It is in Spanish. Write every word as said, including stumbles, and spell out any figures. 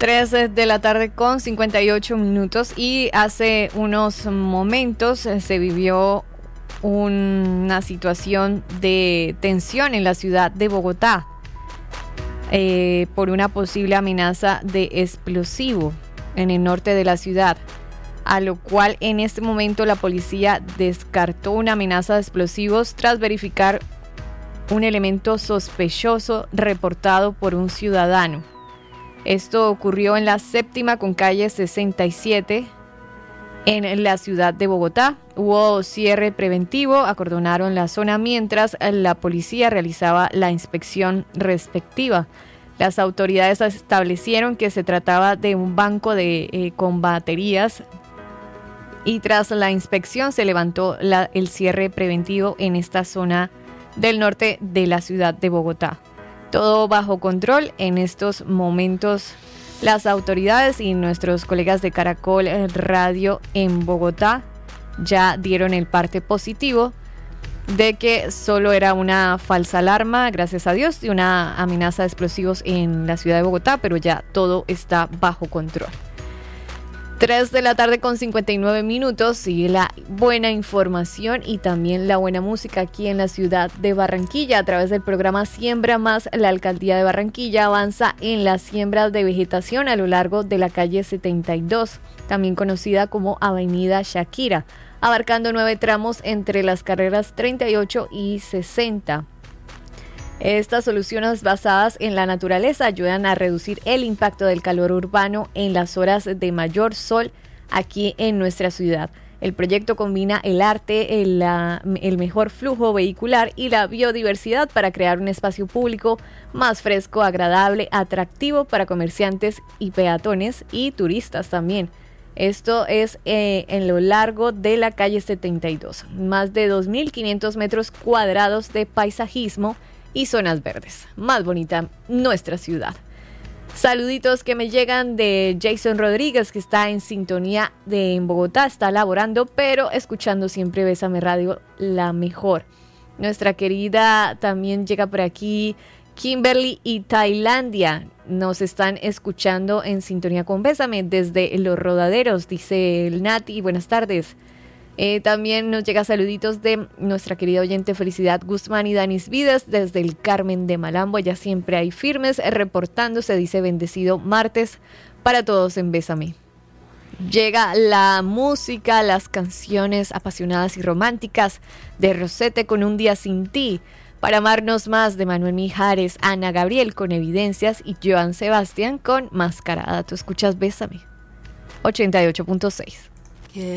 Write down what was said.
tres de la tarde con cincuenta y ocho minutos y hace unos momentos se vivió una situación de tensión en la ciudad de Bogotá eh, por una posible amenaza de explosivo en el norte de la ciudad, a lo cual en este momento la policía descartó una amenaza de explosivos tras verificar un elemento sospechoso reportado por un ciudadano. Esto ocurrió en la séptima con calle sesenta y siete en la ciudad de Bogotá. Hubo cierre preventivo, acordonaron la zona mientras la policía realizaba la inspección respectiva. Las autoridades establecieron que se trataba de un banco de, eh, con baterías y tras la inspección se levantó la, el cierre preventivo en esta zona del norte de la ciudad de Bogotá. Todo bajo control. En estos momentos las autoridades y nuestros colegas de Caracol Radio en Bogotá ya dieron el parte positivo de que solo era una falsa alarma, gracias a Dios, de una amenaza de explosivos en la ciudad de Bogotá, pero ya todo está bajo control. tres de la tarde con cincuenta y nueve minutos, sigue la buena información y también la buena música aquí en la ciudad de Barranquilla. A través del programa Siembra Más, la alcaldía de Barranquilla avanza en las siembras de vegetación a lo largo de la calle setenta y dos, también conocida como Avenida Shakira, abarcando nueve tramos entre las carreras treinta y ocho y sesenta. Estas soluciones basadas en la naturaleza ayudan a reducir el impacto del calor urbano en las horas de mayor sol aquí en nuestra ciudad. El proyecto combina el arte, el, la, el mejor flujo vehicular y la biodiversidad para crear un espacio público más fresco, agradable, atractivo para comerciantes y peatones y turistas también. Esto es eh, en lo largo de la calle setenta y dos. Más de dos mil quinientos metros cuadrados de paisajismo y zonas verdes. Más bonita nuestra ciudad. Saluditos que me llegan de Jason Rodríguez, que está en sintonía de en Bogotá, está laborando, pero escuchando siempre Bésame Radio, la mejor. Nuestra querida también llega por aquí Kimberly y Tailandia. Nos están escuchando en sintonía con Bésame desde Los Rodaderos, dice el Nati. Buenas tardes. Eh, también nos llega saluditos de nuestra querida oyente Felicidad Guzmán y Danis Vidas desde el Carmen de Malambo. Ya siempre hay firmes reportándose, dice bendecido martes para todos en Bésame. Llega la música, las canciones apasionadas y románticas de Rosette con Un Día Sin Ti, Para Amarnos Más de Manuel Mijares, Ana Gabriel con Evidencias y Joan Sebastián con Mascarada. Tú escuchas Bésame ochenta y ocho punto seis.